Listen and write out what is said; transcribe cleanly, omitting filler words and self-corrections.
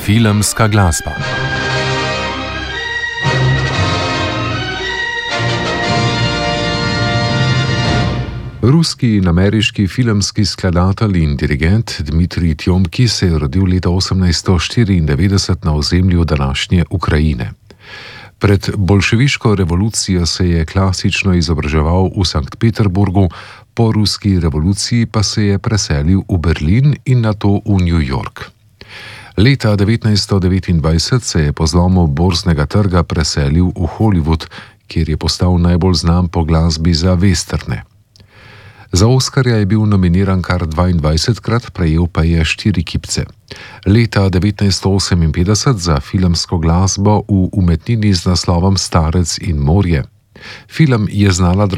Filmska glasba. Ruski in ameriški filmski skladatelj in dirigent Dmitrij Tjomki se je rodil leta 1894 na ozemlju današnje Ukrajine. Pred bolševiško revolucijo se je klasično izobraževal v Sankt Peterburgu, po ruski revoluciji pa se je preselil v Berlin in nato v New York. Leta 1929 se je po zlomu borznega trga preselil v Hollywood, kjer je postal najbolj znan po glasbi za westerne. Za Oskarja je bil nominiran kar 22krat, prejel pa je 4 kipce. Leta 1958 za filmsko glasbo v umetnini z naslovom Starec in morje. Film je znala